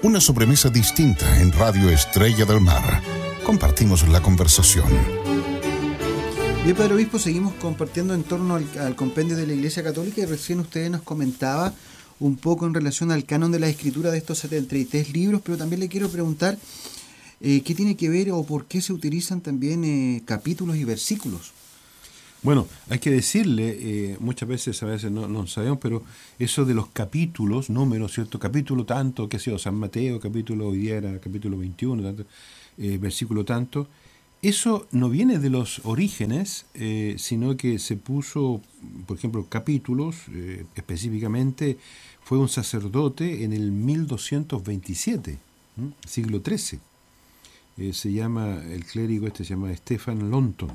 Una sobremesa distinta en Radio Estrella del Mar. Compartimos la conversación. Bien, Padre Obispo, seguimos compartiendo en torno al compendio de la Iglesia Católica, y recién usted nos comentaba un poco en relación al canon de la Escritura de estos 73 libros, pero también le quiero preguntar qué tiene que ver o por qué se utilizan también capítulos y versículos. Bueno, hay que decirle, muchas veces, a veces no sabemos, pero eso de los capítulos, números, ¿cierto? Capítulo tanto, qué sé yo, San Mateo, capítulo, hoy día era capítulo 21, tanto, versículo tanto, eso no viene de los orígenes, sino que se puso, por ejemplo, capítulos, específicamente, fue un sacerdote en el 1227, siglo XIII. Se llama, el clérigo se llama Stephen Longton,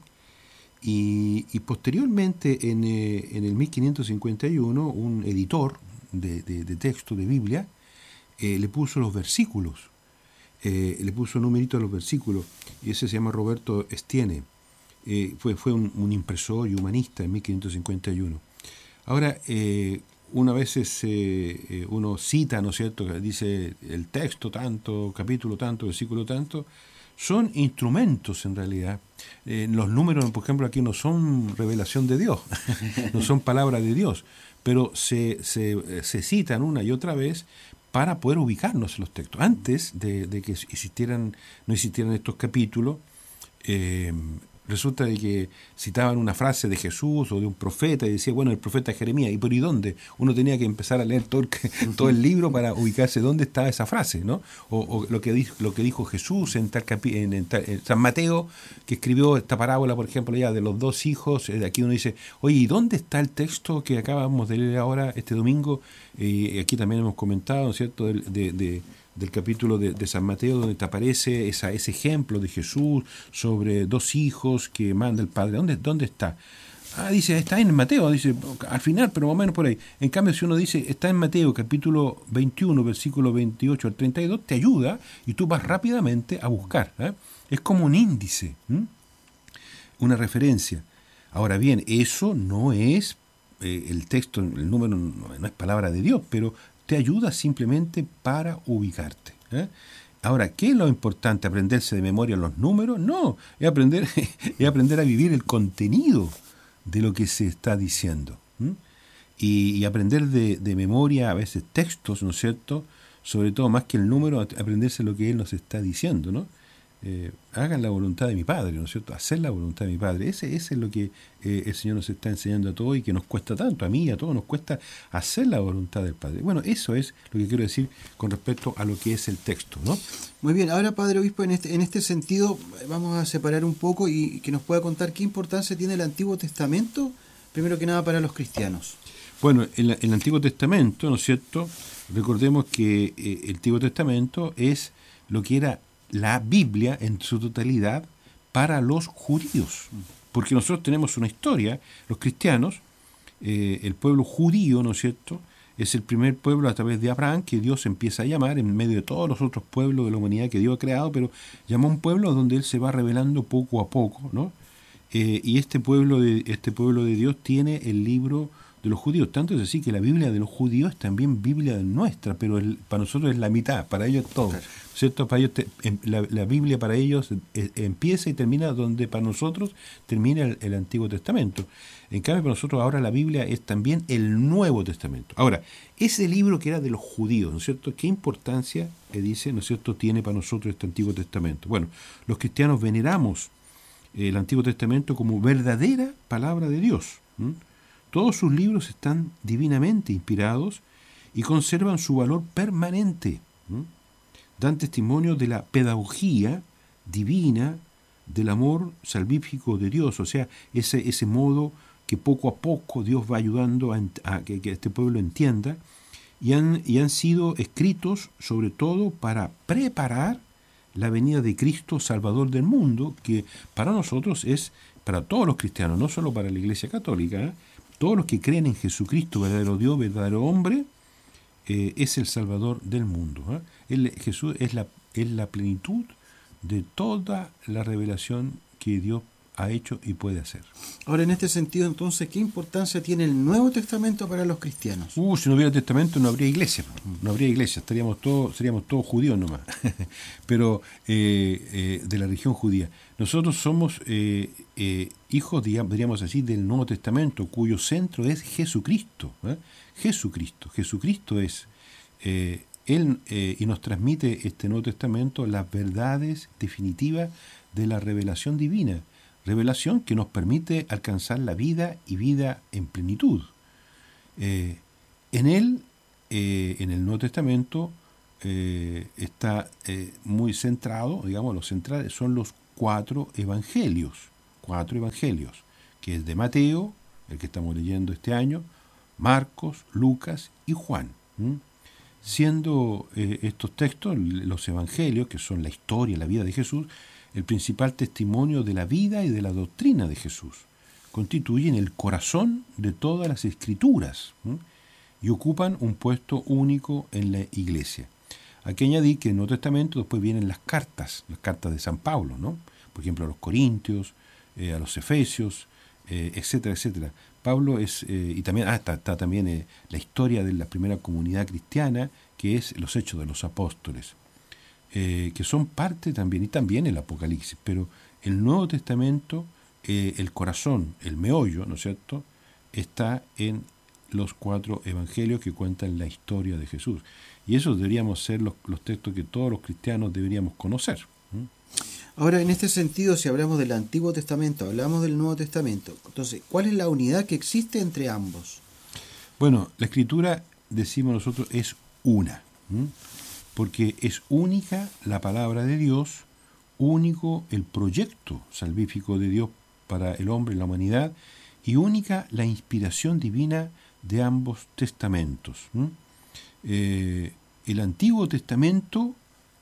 y posteriormente en el 1551 un editor de texto de Biblia le puso los versículos, le puso numerito a los versículos, y ese se llama Roberto Estienne. Fue un impresor y humanista en 1551. Ahora, una vez uno cita, ¿no es cierto?, dice el texto tanto, capítulo tanto, versículo tanto. Son instrumentos en realidad. Los números, por ejemplo, aquí no son revelación de Dios, no son palabra de Dios, pero se citan una y otra vez para poder ubicarnos en los textos. Antes de que no existieran estos capítulos, resulta de que citaban una frase de Jesús o de un profeta y decía, bueno, el profeta Jeremías, ¿y dónde? Uno tenía que empezar a leer todo el libro para ubicarse dónde estaba esa frase, ¿no? O lo que dijo Jesús en San Mateo, que escribió esta parábola, por ejemplo, ya de los dos hijos. Aquí uno dice, oye, ¿y dónde está el texto que acabamos de leer ahora, este domingo? Aquí también hemos comentado, ¿no es cierto?, del capítulo de San Mateo, donde te aparece ese ejemplo de Jesús sobre dos hijos que manda el Padre. ¿Dónde está? Dice, está en Mateo, dice, al final, pero más o menos por ahí. En cambio, si uno dice, está en Mateo, capítulo 21, versículo 28 al 32, te ayuda y tú vas rápidamente a buscar. Es como un índice, una referencia. Ahora bien, eso no es el texto, el número no es palabra de Dios, pero te ayuda simplemente para ubicarte. Ahora, ¿qué es lo importante? ¿Aprenderse de memoria los números? No, es aprender a vivir el contenido de lo que se está diciendo. Y aprender de memoria a veces textos, ¿no es cierto? Sobre todo, más que el número, aprenderse lo que Él nos está diciendo, ¿no? Hagan la voluntad de mi Padre, ¿no es cierto? Hacer la voluntad de mi Padre. Ese es lo que el Señor nos está enseñando a todos y que nos cuesta tanto, a mí y a todos nos cuesta hacer la voluntad del Padre. Bueno, eso es lo que quiero decir con respecto a lo que es el texto, ¿no? Muy bien, ahora, Padre Obispo, en este sentido vamos a separar un poco y que nos pueda contar qué importancia tiene el Antiguo Testamento, primero que nada para los cristianos. Bueno, el Antiguo Testamento, ¿no es cierto? Recordemos que el Antiguo Testamento es lo que era la Biblia en su totalidad para los judíos, porque nosotros tenemos una historia, los cristianos, el pueblo judío, ¿no es cierto?, es el primer pueblo a través de Abraham que Dios empieza a llamar en medio de todos los otros pueblos de la humanidad que Dios ha creado, pero llama a un pueblo donde Él se va revelando poco a poco, ¿no? Y este pueblo de Dios tiene el libro de los judíos, tanto es así que la Biblia de los judíos es también Biblia nuestra, pero para nosotros es la mitad, para ellos todo, claro. ¿Cierto? Para ellos la Biblia para ellos empieza y termina donde para nosotros termina el Antiguo Testamento. En cambio, para nosotros ahora la Biblia es también el Nuevo Testamento. Ahora, ese libro que era de los judíos, ¿no es cierto?, ¿qué importancia, dice, ¿no es cierto?, tiene para nosotros este Antiguo Testamento? Bueno, los cristianos veneramos el Antiguo Testamento como verdadera palabra de Dios. Todos sus libros están divinamente inspirados y conservan su valor permanente. Dan testimonio de la pedagogía divina, del amor salvífico de Dios, o sea, ese modo que poco a poco Dios va ayudando a que este pueblo entienda, y han sido escritos sobre todo para preparar la venida de Cristo, Salvador del mundo, que para nosotros es, para todos los cristianos, no solo para la Iglesia Católica, todos los que creen en Jesucristo, verdadero Dios, verdadero hombre, es el Salvador del mundo. Jesús es la plenitud de toda la revelación que Dios ha hecho y puede hacer. Ahora, en este sentido, entonces, ¿qué importancia tiene el Nuevo Testamento para los cristianos? Si no hubiera testamento no habría iglesia, no habría iglesia, seríamos todos judíos nomás, pero de la religión judía. Nosotros somos hijos, diríamos así, del Nuevo Testamento, cuyo centro es Jesucristo. Jesucristo es, Él y nos transmite este Nuevo Testamento las verdades definitivas de la revelación divina, revelación que nos permite alcanzar la vida y vida en plenitud. En él, en el Nuevo Testamento, está muy centrado, digamos, los centrales son los cuatro evangelios, que es de Mateo, el que estamos leyendo este año, Marcos, Lucas y Juan. Siendo estos textos, los evangelios, que son la historia, la vida de Jesús, el principal testimonio de la vida y de la doctrina de Jesús. Constituyen el corazón de todas las escrituras y ocupan un puesto único en la iglesia. Aquí añadí que en el Nuevo Testamento después vienen las cartas de San Pablo, ¿no? Por ejemplo, a los Corintios, a los Efesios, etcétera, etcétera. Pablo es, y también está también la historia de la primera comunidad cristiana, que es los Hechos de los Apóstoles, que son parte también, y también el Apocalipsis, pero el Nuevo Testamento, el corazón, el meollo, ¿no es cierto?, está en los cuatro evangelios que cuentan la historia de Jesús. Y esos deberíamos ser los textos que todos los cristianos deberíamos conocer. Ahora, en este sentido, si hablamos del Antiguo Testamento, hablamos del Nuevo Testamento, entonces, ¿cuál es la unidad que existe entre ambos? Bueno, la Escritura, decimos nosotros, es una, porque es única la palabra de Dios, único el proyecto salvífico de Dios para el hombre y la humanidad, y única la inspiración divina de ambos testamentos. El Antiguo Testamento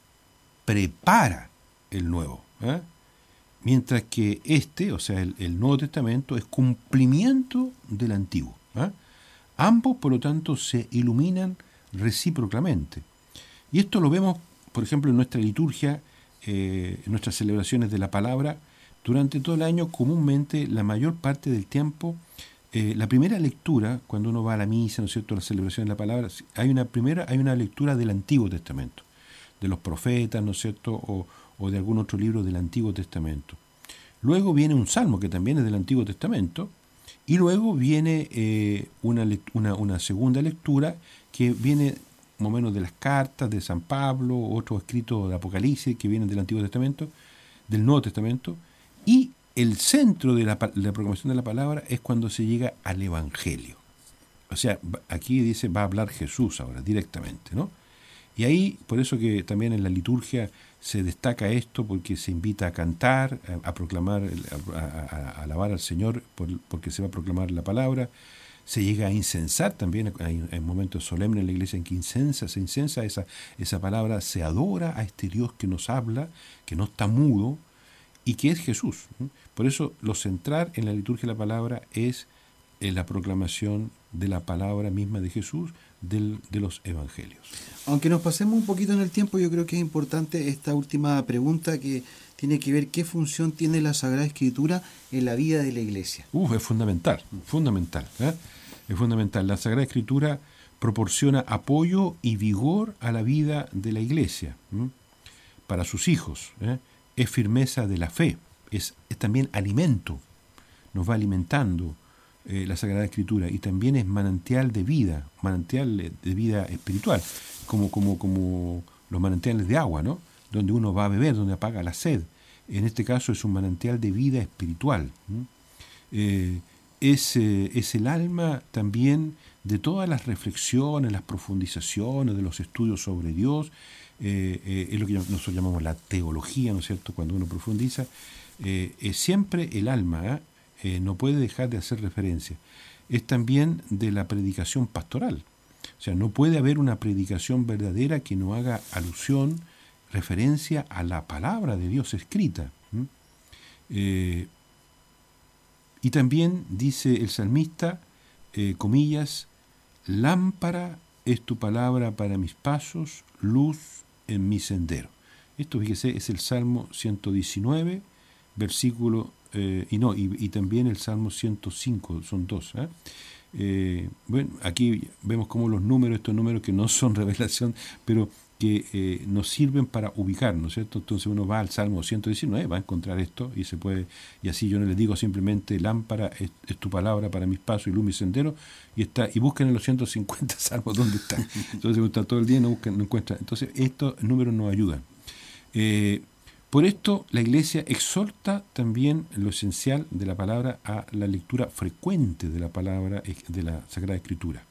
prepara el Nuevo, mientras que o sea, el Nuevo Testamento es cumplimiento del Antiguo. Ambos, por lo tanto, se iluminan recíprocamente. Y esto lo vemos, por ejemplo, en nuestra liturgia, en nuestras celebraciones de la palabra. Durante todo el año, comúnmente, la mayor parte del tiempo, la primera lectura, cuando uno va a la misa, ¿no es cierto?, la celebración de la palabra, hay una lectura del Antiguo Testamento, de los profetas, ¿no es cierto?, o de algún otro libro del Antiguo Testamento. Luego viene un salmo que también es del Antiguo Testamento, y luego viene una segunda lectura que viene más o menos de las cartas de San Pablo, otros escritos de Apocalipsis que vienen del Antiguo Testamento, del Nuevo Testamento, y el centro de la proclamación de la palabra es cuando se llega al Evangelio. O sea, aquí dice, va a hablar Jesús ahora, directamente, ¿no? Y ahí, por eso que también en la liturgia se destaca esto, porque se invita a cantar, a proclamar, a alabar al Señor, porque se va a proclamar la palabra. Se llega a incensar también, hay momentos solemnes en la iglesia en que se incensa esa palabra, se adora a este Dios que nos habla, que no está mudo, y que es Jesús. Por eso lo central en la liturgia de la palabra es la proclamación de la palabra misma de Jesús, de los evangelios. Aunque nos pasemos un poquito en el tiempo, yo creo que es importante esta última pregunta que tiene que ver qué función tiene la Sagrada Escritura en la vida de la Iglesia. Es fundamental. Es fundamental. La Sagrada Escritura proporciona apoyo y vigor a la vida de la Iglesia, para sus hijos. Es firmeza de la fe, es también alimento, nos va alimentando la Sagrada Escritura, y también es manantial de vida espiritual, como los manantiales de agua, ¿no?, donde uno va a beber, donde apaga la sed. En este caso es un manantial de vida espiritual. Es el alma también de todas las reflexiones, las profundizaciones, de los estudios sobre Dios. Es lo que nosotros llamamos la teología, ¿no es cierto?, cuando uno profundiza. Siempre el alma no puede dejar de hacer referencia. Es también de la predicación pastoral. O sea, no puede haber una predicación verdadera que no haga alusión, referencia a la palabra de Dios escrita. Y también dice el salmista, comillas, lámpara es tu palabra para mis pasos, luz en mi sendero. Esto, fíjese, es el Salmo 119, versículo y también el Salmo 105, son dos. Bueno, aquí vemos como estos números que no son revelación, pero que nos sirven para ubicar, ¿no es cierto? Entonces uno va al Salmo 119, va a encontrar esto y se puede, y así yo no les digo simplemente lámpara es tu palabra para mis pasos y luz mi sendero, y busquen en los 150 salmos dónde está. Entonces están todo el día y no encuentran. Entonces estos números nos ayudan. Por esto la Iglesia exhorta también lo esencial de la palabra a la lectura frecuente de la palabra de la Sagrada Escritura.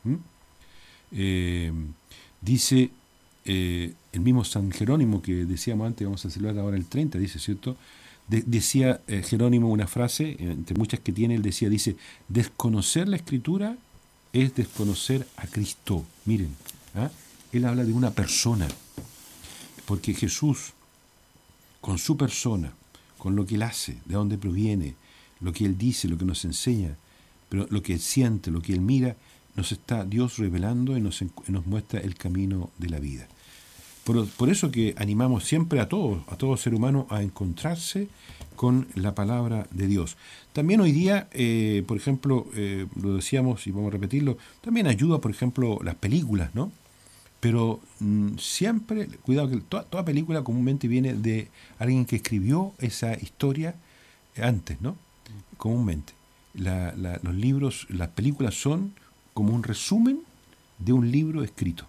Dice el mismo San Jerónimo que decíamos antes, vamos a celebrar ahora el 30, dice, ¿cierto? Decía Jerónimo una frase, entre muchas que tiene, él dice, desconocer la Escritura es desconocer a Cristo. Miren, él habla de una persona, porque Jesús, con su persona, con lo que él hace, de dónde proviene, lo que él dice, lo que nos enseña, pero lo que él siente, lo que él mira, nos está Dios revelando y nos muestra el camino de la vida. Por eso que animamos siempre a todo ser humano a encontrarse con la palabra de Dios. También hoy día, por ejemplo, lo decíamos y vamos a repetirlo, también ayuda, por ejemplo, las películas, ¿no? Pero siempre, cuidado que toda película comúnmente viene de alguien que escribió esa historia antes, ¿no? Comúnmente. Los libros, las películas son como un resumen de un libro escrito.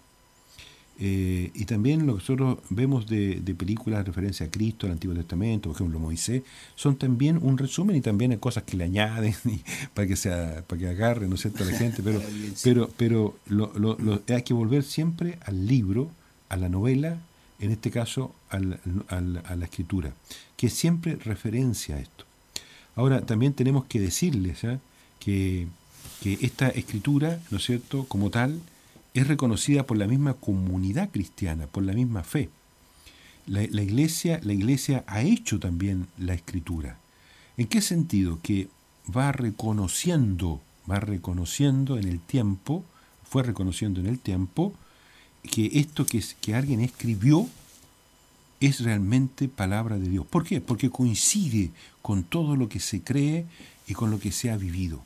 Y también lo que nosotros vemos de películas de referencia a Cristo, al Antiguo Testamento, por ejemplo Moisés, son también un resumen y también hay cosas que le añaden para que agarre, ¿no es cierto?, a la gente, pero hay que volver siempre al libro, a la novela, en este caso a la escritura, que siempre referencia a esto. Ahora también tenemos que decirles que esta escritura, ¿no es cierto?, como tal, es reconocida por la misma comunidad cristiana, por la misma fe. La iglesia ha hecho también la escritura. ¿En qué sentido? Que va reconociendo en el tiempo, fue reconociendo en el tiempo, que esto que alguien escribió es realmente palabra de Dios. ¿Por qué? Porque coincide con todo lo que se cree y con lo que se ha vivido.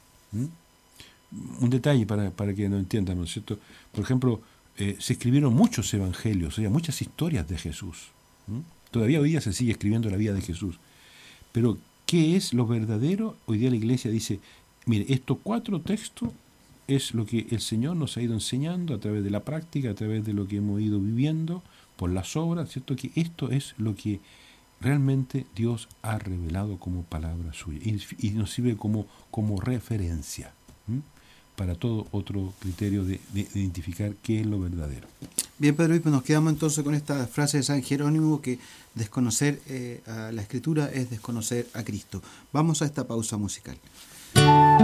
Un detalle para que no entiendan, ¿no es cierto? Por ejemplo, se escribieron muchos evangelios, o sea, muchas historias de Jesús. Todavía hoy día se sigue escribiendo la vida de Jesús. Pero, ¿qué es lo verdadero? Hoy día la Iglesia dice, mire, estos 4 textos es lo que el Señor nos ha ido enseñando a través de la práctica, a través de lo que hemos ido viviendo, por las obras, ¿cierto? Que esto es lo que realmente Dios ha revelado como palabra suya y nos sirve como referencia para todo otro criterio de identificar qué es lo verdadero. Bien, Pedro Obispo, nos quedamos entonces con esta frase de San Jerónimo, que desconocer a la Escritura es desconocer a Cristo. Vamos a esta pausa musical.